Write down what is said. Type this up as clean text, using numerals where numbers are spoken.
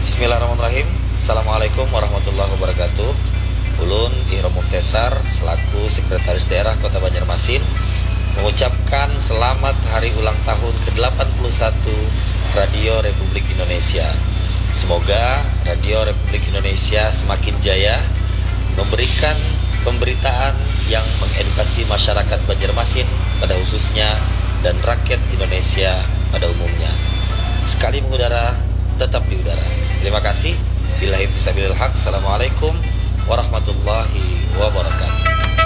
Bismillahirrahmanirrahim. Assalamualaikum warahmatullahi wabarakatuh. Ulun Ihram Muftesar selaku Sekretaris Daerah Kota Banjarmasin mengucapkan selamat hari ulang tahun ke-81 Radio Republik Indonesia. Semoga Radio Republik Indonesia semakin jaya memberikan pemberitaan yang mengedukasi masyarakat Banjarmasin pada khususnya dan rakyat Indonesia pada umumnya. Sekali mengudara, tetap di udara. Terima kasih. Billahi fisabilil haq. Assalamualaikum warahmatullahi wabarakatuh.